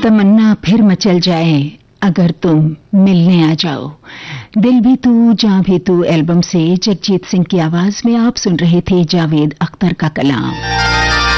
तमन्ना फिर मचल जाए अगर तुम मिलने आ जाओ। दिल भी तू जान भी तू एल्बम से जगजीत सिंह की आवाज में आप सुन रहे थे जावेद अख्तर का कलाम।